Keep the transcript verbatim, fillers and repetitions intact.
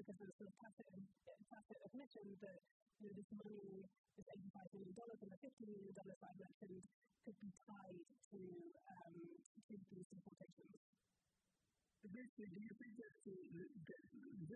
because there's sort of tacit, tacit admission that you know, this money, this eighty-five million dollars and the fifty million dollars that I mentioned, could be tied to um, to these deportations. Basically, do you think that, uh, that